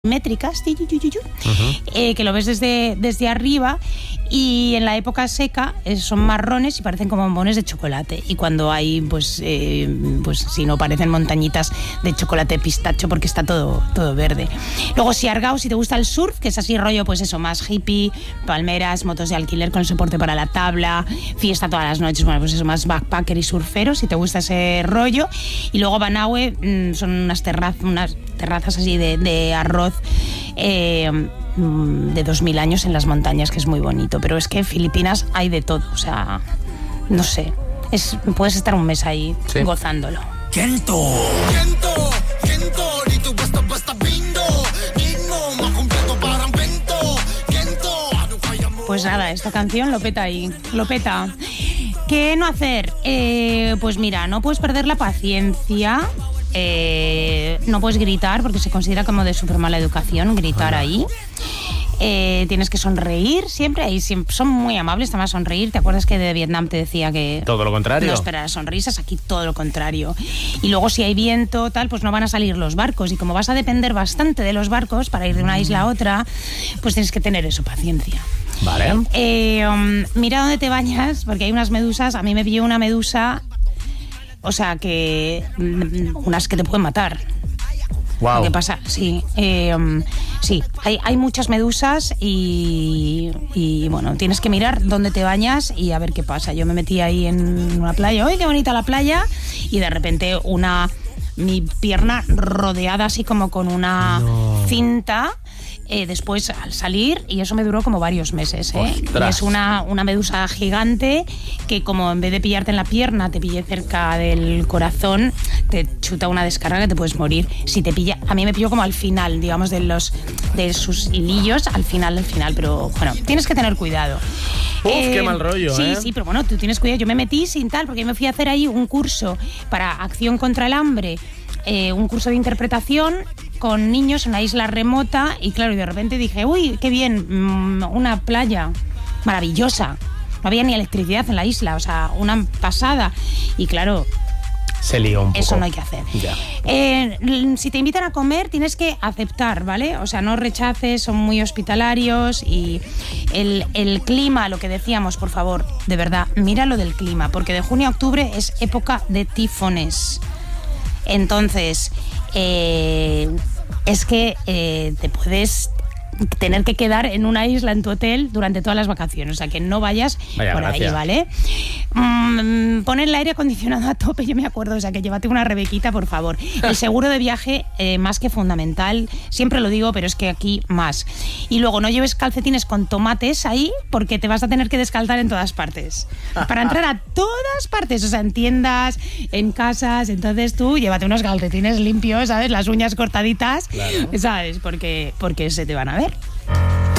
métricas, que lo ves desde arriba, y en la época seca son marrones y parecen como bombones de chocolate, y cuando hay pues si no, parecen montañitas de chocolate pistacho, porque está todo verde. Luego Siargao, si te gusta el surf, que es así rollo pues eso, más hippie, palmeras, motos de alquiler con el soporte para la tabla, fiesta todas las noches, bueno, pues eso, más backpacker y surfero, si te gusta ese rollo. Y luego Banaue, son unas terrazas así de arroz de 2000 años en las montañas, que es muy bonito. Pero es que en Filipinas hay de todo, o sea, no sé, puedes estar un mes ahí gozándolo. Pues nada, esta canción lo peta ahí, lo peta. ¿Qué no hacer? Pues mira, no puedes perder la paciencia. No puedes gritar porque se considera como de súper mala educación gritar ahí. Tienes que sonreír siempre, ahí siempre son muy amables, te van a sonreír. ¿Te acuerdas que de Vietnam te decía que todo lo contrario? No esperar sonrisas, aquí todo lo contrario. Y luego si hay viento tal, pues no van a salir los barcos, y como vas a depender bastante de los barcos para ir de una isla a otra, pues tienes que tener eso, paciencia. Vale. Mira dónde te bañas, porque hay unas medusas. A mí me pilló una medusa, o sea, unas que te pueden matar. Wow. Lo que pasa, sí, hay muchas medusas y bueno, tienes que mirar dónde te bañas y a ver qué pasa. Yo me metí ahí en una playa, ¡ay, qué bonita la playa! Y de repente mi pierna rodeada así como con una cinta. Después al salir, y eso me duró como varios meses, y es una medusa gigante que, como en vez de pillarte en la pierna te pille cerca del corazón, te chuta una descarga que te puedes morir. Si te pilla, a mí me pilló como al final, digamos, de sus hilillos, al final, pero bueno, tienes que tener cuidado. Qué mal rollo, Sí, pero bueno, tú tienes cuidado. Yo me metí sin tal, porque yo me fui a hacer ahí un curso para acción contra el hambre, un curso de interpretación con niños en una isla remota, y claro, y de repente dije, uy, qué bien, una playa maravillosa. No había ni electricidad en la isla, o sea, una pasada. Y claro, se lió un poco. Eso no hay que hacer. Ya. Si te invitan a comer, tienes que aceptar, ¿vale? O sea, no rechaces, son muy hospitalarios. Y el clima, lo que decíamos, por favor, de verdad, mira lo del clima, porque de junio a octubre es época de tifones. Entonces, es que te puedes tener que quedar en una isla en tu hotel durante todas las vacaciones, o sea que no vayas por ahí, ¿vale? Poner el aire acondicionado a tope, yo me acuerdo, o sea que llévate una rebequita, por favor. El seguro de viaje, más que fundamental, siempre lo digo, pero es que aquí más. Y luego no lleves calcetines con tomates ahí, porque te vas a tener que descalzar en todas partes, para entrar a todas partes, o sea, en tiendas, en casas. Entonces tú llévate unos calcetines limpios, ¿sabes? Las uñas cortaditas, claro, ¿sabes? Porque se te van a ver.